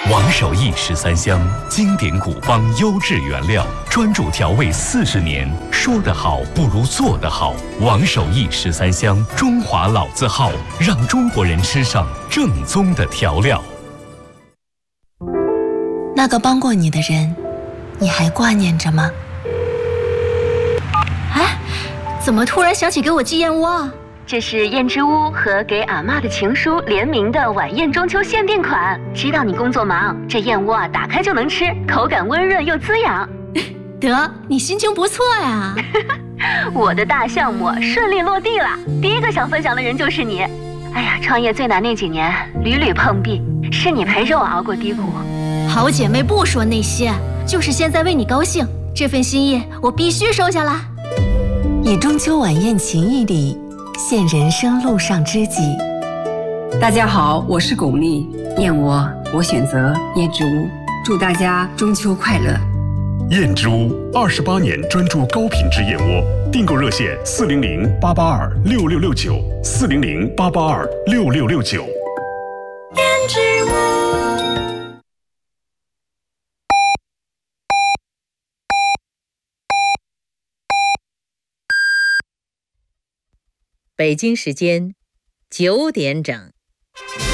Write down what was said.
王守义13香，经典古方，优质原料，专注调味40年。说得好不如做得好。王守义13香，中华老字号，让中国人吃上正宗的调料。 那个帮过你的人，你还挂念着吗？ 哎，怎么突然想起给我寄燕窝啊？ 这是燕之屋和给阿嬷的情书联名的晚宴中秋限定款。知道你工作忙，这燕窝啊打开就能吃，口感温润又滋养。 得，你心情不错呀。 我的大项目顺利落地了，第一个想分享的人就是你。哎呀，创业最难那几年，屡屡碰壁，是你陪着我熬过低谷。 好姐妹不说那些，就是现在为你高兴，这份心意我必须收下啦。 以中秋晚宴情谊礼，献人生路上知己。 大家好，我是巩俐，燕窝我选择燕之屋，祝大家中秋快乐。 燕之屋28年专注高品质燕窝，订购热线400-882-6669，400-882-6669。 燕之屋。 北京时间9点整。